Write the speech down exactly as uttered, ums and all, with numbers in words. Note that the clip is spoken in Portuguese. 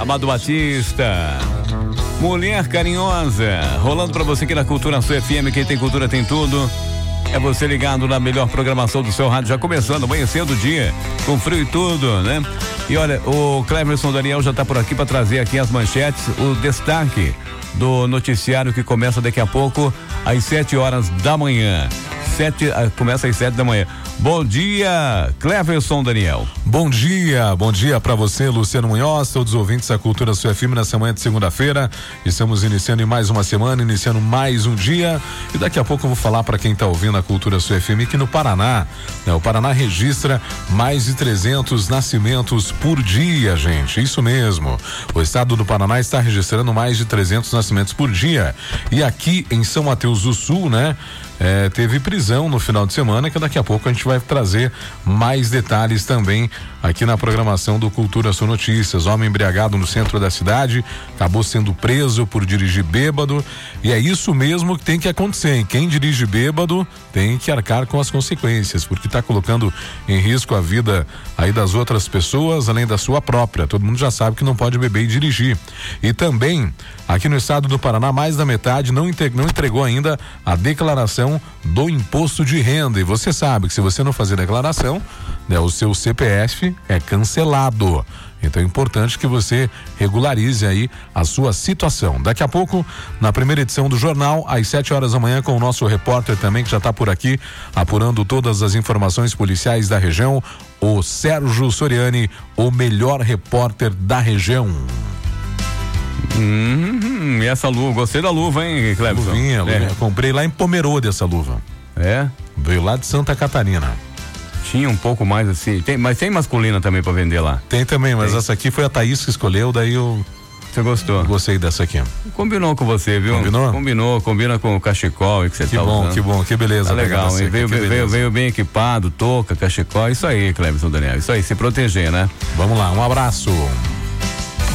Amado Batista, Mulher Carinhosa, rolando pra você aqui na Cultura Sul F M. Quem tem cultura tem tudo. É você ligado na melhor programação do seu rádio, já começando, amanhecendo o dia, com frio e tudo, né? E olha, o Cleverson Daniel já tá por aqui para trazer aqui as manchetes, o destaque do noticiário que começa daqui a pouco, às sete horas da manhã. Sete, começa às sete da manhã. Bom dia, Cleverson Daniel. Bom dia, bom dia para você, Luciano Munhoz, todos os ouvintes da Cultura Sul F M nessa manhã de segunda-feira. Estamos iniciando em mais uma semana, iniciando mais um dia. E daqui a pouco eu vou falar para quem está ouvindo a Cultura Sul F M que no Paraná, né, o Paraná registra mais de trezentos nascimentos por dia, gente. Isso mesmo. O estado do Paraná está registrando mais de trezentos nascimentos por dia. E aqui em São Mateus do Sul, né? É, teve prisão no final de semana, que daqui a pouco a gente vai trazer mais detalhes também aqui na programação do Cultura Sul Notícias. Homem embriagado no centro da cidade acabou sendo preso por dirigir bêbado, e é isso mesmo que tem que acontecer, hein? Quem dirige bêbado tem que arcar com as consequências, porque está colocando em risco a vida aí das outras pessoas, além da sua própria. Todo mundo já sabe que não pode beber e dirigir. E também, aqui no estado do Paraná, mais da metade não não entregou ainda a declaração do imposto de renda. E você sabe que se você não fazer declaração, né, o seu C P F é cancelado. Então é importante que você regularize aí a sua situação. Daqui a pouco, na primeira edição do jornal, às sete horas da manhã, com o nosso repórter também, que já está por aqui, apurando todas as informações policiais da região, o Sérgio Soriani, o melhor repórter da região. Hum, e essa luva, gostei da luva, hein, Cleberson? Luvinha, luvinha. É. Comprei lá em Pomerode essa luva. É? Veio lá de Santa Catarina. Tinha um pouco mais assim, tem, mas tem masculina também pra vender lá? Tem também, mas tem. Essa aqui foi a Thaís que escolheu, daí eu... Você gostou? Gostei dessa aqui. Combinou com você, viu? Combinou? Combinou, combina com o cachecol que você que tá bom, usando. Que bom, que beleza. Tá legal, hein? Veio, veio, veio, veio bem equipado, touca, cachecol, isso aí, Cleberson Daniel, isso aí, se proteger, né? Vamos lá, um abraço.